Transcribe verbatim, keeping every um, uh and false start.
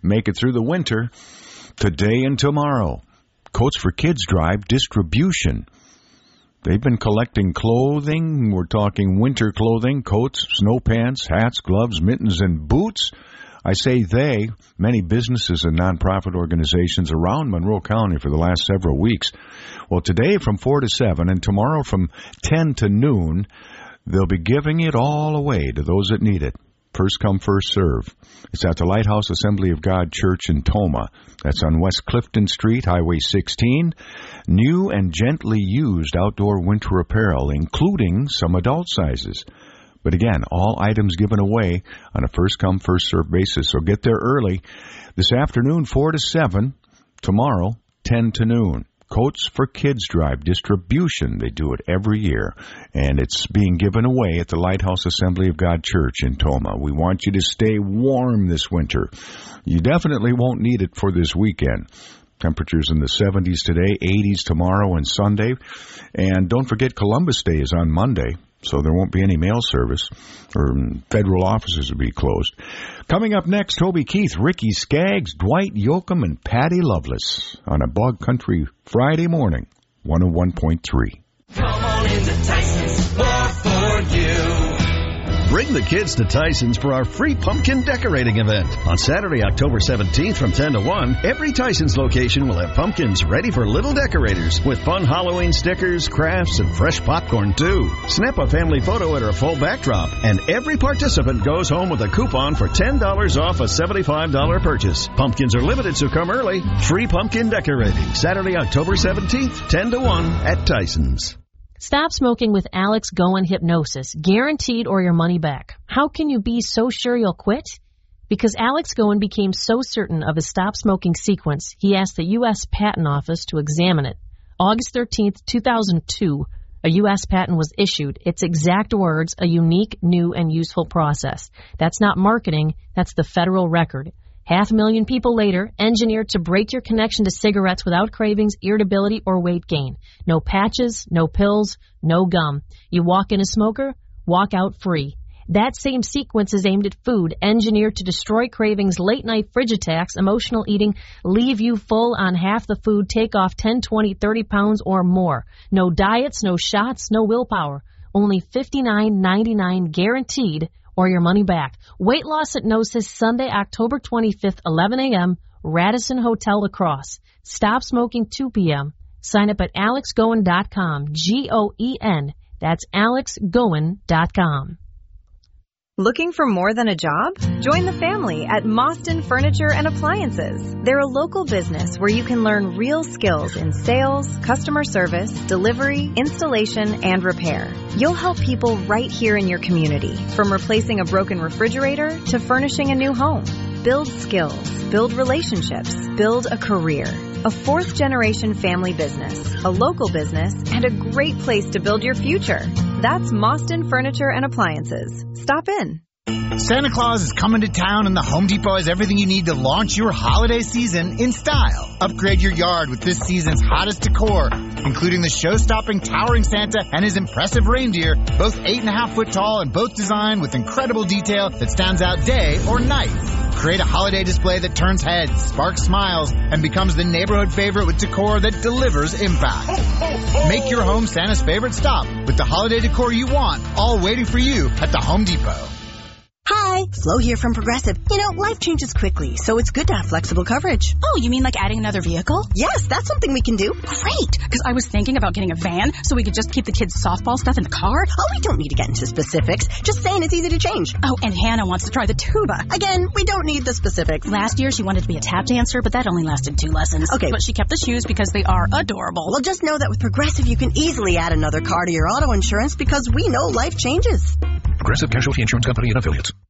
make it through the winter today and tomorrow. Coats for Kids Drive distribution. They've been collecting clothing. We're talking winter clothing, coats, snow pants, hats, gloves, mittens, and boots. I say they, many businesses and nonprofit organizations around Monroe County for the last several weeks. Well, today from four to seven and tomorrow from ten to noon, they'll be giving it all away to those that need it. First come, first serve. It's at the Lighthouse Assembly of God Church in Tomah. That's on West Clifton Street, Highway sixteen. New and gently used outdoor winter apparel, including some adult sizes. But again, all items given away on a first come, first serve basis. So get there early. This afternoon, four to seven. Tomorrow, ten to noon. Coats for Kids Drive distribution. They do it every year, and it's being given away at the Lighthouse Assembly of God Church in Tomah. We want you to stay warm this winter. You definitely won't need it for this weekend. Temperatures in the seventies today, eighties tomorrow and Sunday. And don't forget Columbus Day is on Monday, so there won't be any mail service, or federal offices will be closed. Coming up next, Toby Keith, Ricky Skaggs, Dwight Yoakam, and Patty Loveless on a Bog Country Friday morning, one oh one point three. Come on into Tyson's, more for you. Bring the kids to Tyson's for our free pumpkin decorating event. On Saturday, October seventeenth from ten to one, every Tyson's location will have pumpkins ready for little decorators with fun Halloween stickers, crafts, and fresh popcorn, too. Snap a family photo at our full backdrop, and every participant goes home with a coupon for ten dollars off a seventy-five dollars purchase. Pumpkins are limited, so come early. Free pumpkin decorating, Saturday, October seventeenth, ten to one at Tyson's. Stop smoking with Alex Goen Hypnosis, guaranteed or your money back. How can you be so sure you'll quit? Because Alex Goen became so certain of his stop smoking sequence, he asked the U S Patent Office to examine it. August thirteenth, two thousand two, a U S patent was issued. Its exact words, a unique, new, and useful process. That's not marketing, that's the federal record. Half a million people later, engineered to break your connection to cigarettes without cravings, irritability, or weight gain. No patches, no pills, no gum. You walk in a smoker, walk out free. That same sequence is aimed at food, engineered to destroy cravings, late-night fridge attacks, emotional eating, leave you full on half the food, take off ten, twenty, thirty pounds or more. No diets, no shots, no willpower. Only fifty-nine ninety-nine guaranteed, or your money back. Weight Loss Hypnosis, Sunday, October twenty-fifth, eleven a.m., Radisson Hotel, La Crosse. Stop smoking, two p.m. Sign up at alex goen dot com, G O E N. That's alex goen dot com. Looking for more than a job? Join the family at Mostyn Furniture and Appliances. They're a local business where you can learn real skills in sales, customer service, delivery, installation, and repair. You'll help people right here in your community, from replacing a broken refrigerator to furnishing a new home. Build skills, build relationships, build a career. A fourth-generation family business, a local business, and a great place to build your future. That's Mostyn Furniture and Appliances. Stop in. Santa Claus is coming to town, and the Home Depot has everything you need to launch your holiday season in style. Upgrade your yard with this season's hottest decor, including the show-stopping towering Santa and his impressive reindeer, both eight and a half foot tall and both designed with incredible detail that stands out day or night. Create a holiday display that turns heads, sparks smiles, and becomes the neighborhood favorite with decor that delivers impact. Make your home Santa's favorite stop with the holiday decor you want, all waiting for you at the Home Depot. Hi, Flo here from Progressive. You know, life changes quickly, so it's good to have flexible coverage. Oh, you mean like adding another vehicle? Yes, that's something we can do. Great, because I was thinking about getting a van so we could just keep the kids' softball stuff in the car. Oh, we don't need to get into specifics. Just saying it's easy to change. Oh, and Hannah wants to try the tuba. Again, we don't need the specifics. Last year, she wanted to be a tap dancer, but that only lasted two lessons. Okay. But she kept the shoes because they are adorable. Well, just know that with Progressive, you can easily add another car to your auto insurance because we know life changes. Progressive Casualty Insurance Company and Affiliates.